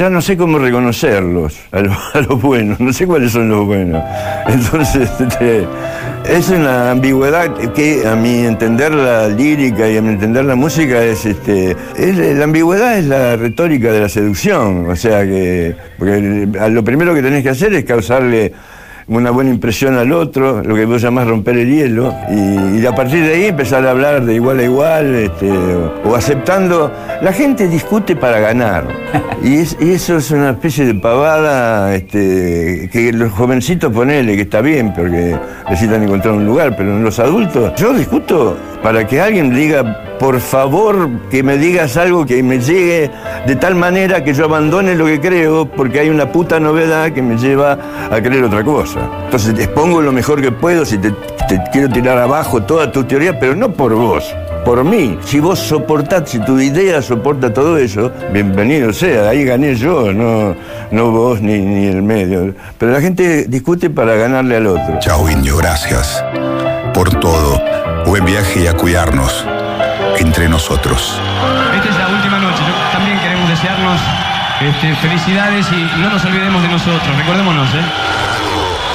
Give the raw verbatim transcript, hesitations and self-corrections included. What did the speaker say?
ya no sé cómo reconocerlos, a los, a los buenos, no sé cuáles son los buenos. Entonces, este, es una ambigüedad que a mi entender la lírica y a mi entender la música es, este, es la ambigüedad es la retórica de la seducción, o sea que, porque lo primero que tenés que hacer es causarle una buena impresión al otro, lo que vos llamás romper el hielo, y, y a partir de ahí empezar a hablar de igual a igual, este, o, o aceptando. La gente discute para ganar, y, es, y eso es una especie de pavada, este, que los jovencitos, ponele, que está bien, porque necesitan encontrar un lugar, pero en los adultos, yo discuto para que alguien diga, por favor, que me digas algo que me llegue de tal manera que yo abandone lo que creo, porque hay una puta novedad que me lleva a creer otra cosa. Entonces te expongo lo mejor que puedo, si te, te quiero tirar abajo toda tu teoría, pero no por vos, por mí. Si vos soportás, si tu idea soporta todo eso, bienvenido sea, ahí gané yo, no, no vos ni, ni el medio. Pero la gente discute para ganarle al otro. Chao, Indio, gracias por todo. Buen viaje y a cuidarnos entre nosotros. Esta es la última noche. Yo también queremos desearnos este, felicidades y no nos olvidemos de nosotros. Recordémonos, ¿eh?